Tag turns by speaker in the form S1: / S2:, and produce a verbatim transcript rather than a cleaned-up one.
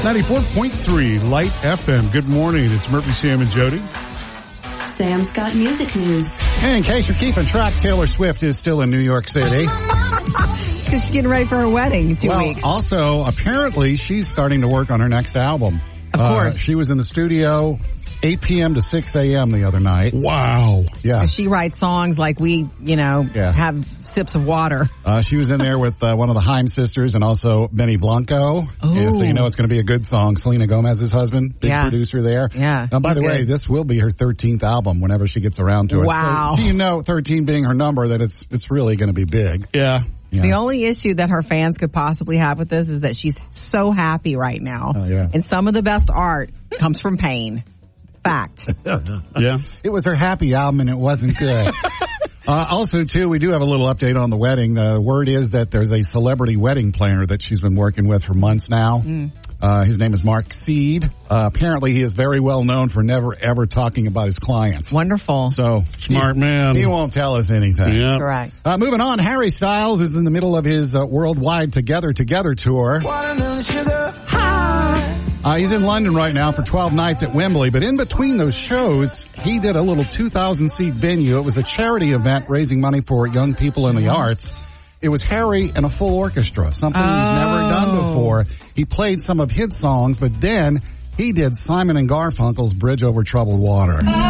S1: ninety-four point three Light F M. Good morning. It's Murphy, Sam, and Jody.
S2: Sam's got music news.
S3: Hey, in case you're keeping track, Taylor Swift is still in New York City.
S4: Because she's getting ready for her wedding in two
S3: well,
S4: weeks.
S3: Also, apparently, she's starting to work on her next album.
S4: Of course.
S3: Uh, she was in the studio eight p.m. to six a.m. the other night.
S1: Wow.
S3: Yeah.
S4: She writes songs like we, you know,
S3: Yeah.
S4: have sips of water.
S3: Uh, she was in there with uh, one of the Haim sisters and also Benny Blanco. Yeah, so you know it's going to be a good song. Selena Gomez's husband, big
S4: Yeah.
S3: producer there.
S4: Yeah,
S3: Now, by
S4: he's
S3: the way,
S4: good.
S3: this will be her thirteenth album whenever she gets around to it.
S4: Wow.
S3: So, you know, thirteen being her number, that it's it's really going to be big.
S1: Yeah.
S3: Yeah.
S4: The only issue that her fans could possibly have with this is that she's so happy right now.
S3: Oh, yeah.
S4: And some of the best art comes from pain. Fact.
S1: Yeah.
S3: It was her happy album and it wasn't good. uh, also, too, we do have a little update on the wedding. The word is that there's a celebrity wedding planner that she's been working with for months now. Mm. Uh, his name is Mark Seed. Uh, apparently, he is very well known for never, ever talking about his clients.
S4: Wonderful.
S3: So,
S1: Smart
S3: he,
S1: man.
S3: He won't tell us anything.
S1: Yeah.
S4: Correct.
S3: Uh, moving on, Harry Styles is in the middle of his uh, worldwide Together Together tour.
S5: Watermelon sugar high.
S3: Uh, he's in London right now for twelve nights at Wembley, but in between those shows, he did a little two thousand seat venue. It was a charity event raising money for young people in the arts. It was Harry and a full orchestra, something
S4: Oh.
S3: he's never done before. He played some of his songs, but then he did Simon and Garfunkel's Bridge Over Troubled Water.